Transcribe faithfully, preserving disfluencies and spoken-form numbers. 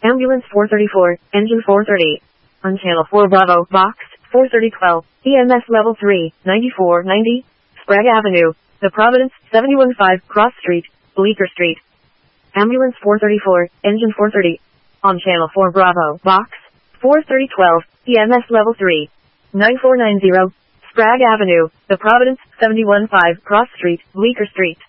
Ambulance four thirty-four, engine four thirty. On channel four Bravo, box, four thirty twelve, E M S level three, ninety-four ninety, Sprague Avenue, The Providence, seventy-one five, Cross Street, Bleecker Street. Ambulance four thirty-four, engine four thirty. On channel four Bravo, box, four thirty twelve, E M S level three, nine four nine zero, Sprague Avenue, The Providence, seventy-one five, Cross Street, Bleecker Street.